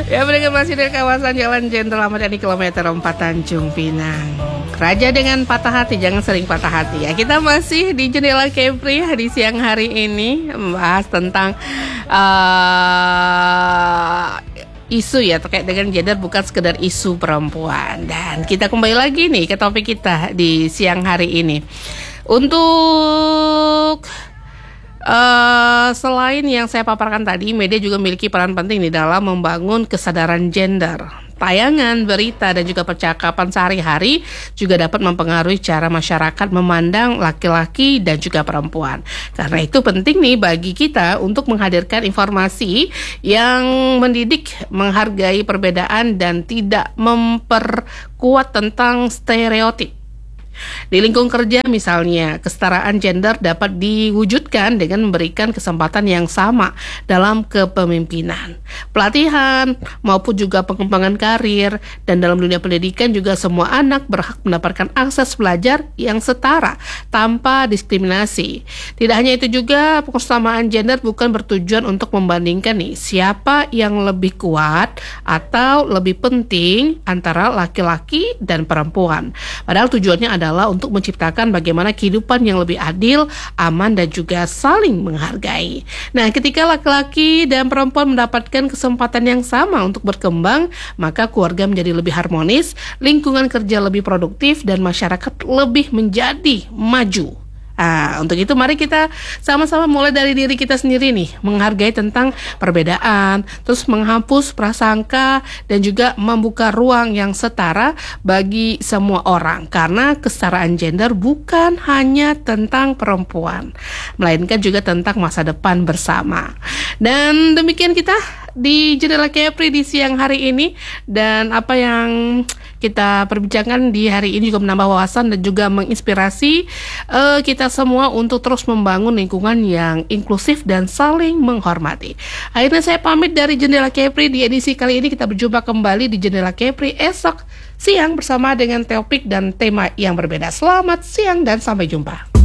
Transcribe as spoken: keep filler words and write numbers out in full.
Ya, mereka masih dari kawasan Jalan Jenderal Ahmad Yani kilometer empat Tanjung Pinang. Raja dengan patah hati, jangan sering patah hati ya. Kita masih di Jendela Kepri di siang hari ini membahas tentang uh, isu ya terkait dengan gender, bukan sekedar isu perempuan. Dan kita kembali lagi nih ke topik kita di siang hari ini. Untuk Uh, selain yang saya paparkan tadi, media juga memiliki peran penting di dalam membangun kesadaran gender. Tayangan, berita, dan juga percakapan sehari-hari juga dapat mempengaruhi cara masyarakat memandang laki-laki dan juga perempuan. Karena itu penting nih bagi kita untuk menghadirkan informasi yang mendidik, menghargai perbedaan, dan tidak memperkuat tentang stereotip. Di lingkungan kerja misalnya, kesetaraan gender dapat diwujudkan dengan memberikan kesempatan yang sama dalam kepemimpinan, pelatihan, maupun juga pengembangan karir. Dan dalam dunia pendidikan juga semua anak berhak mendapatkan akses belajar yang setara tanpa diskriminasi. Tidak hanya itu juga, kesamaan gender bukan bertujuan untuk membandingkan nih siapa yang lebih kuat atau lebih penting antara laki-laki dan perempuan. Padahal tujuannya adalah adalah untuk menciptakan bagaimana kehidupan yang lebih adil, aman, dan juga saling menghargai. Nah, ketika laki-laki dan perempuan mendapatkan kesempatan yang sama untuk berkembang, maka keluarga menjadi lebih harmonis, lingkungan kerja lebih produktif, dan masyarakat lebih menjadi maju. Nah, untuk itu mari kita sama-sama mulai dari diri kita sendiri nih, menghargai tentang perbedaan, terus menghapus prasangka, dan juga membuka ruang yang setara bagi semua orang. Karena kesetaraan gender bukan hanya tentang perempuan, melainkan juga tentang masa depan bersama. Dan demikian kita di Jendela Kepri di siang hari ini, dan apa yang kita perbincangkan di hari ini juga menambah wawasan dan juga menginspirasi uh, kita semua untuk terus membangun lingkungan yang inklusif dan saling menghormati. Akhirnya saya pamit dari Jendela Kepri di edisi kali ini. Kita berjumpa kembali di Jendela Kepri esok siang bersama dengan topik dan tema yang berbeda. Selamat siang dan sampai jumpa.